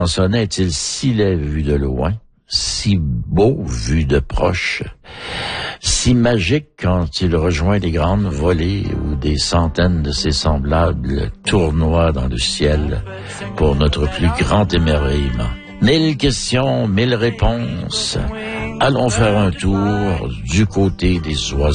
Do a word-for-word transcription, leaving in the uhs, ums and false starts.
sonnet est-il si laid vu de loin, si beau vu de proche, si magique quand il rejoint les grandes volées où des centaines de ses semblables tournoient dans le ciel pour notre plus grand émerveillement. Mille questions, mille réponses. Allons faire un tour du côté des oiseaux.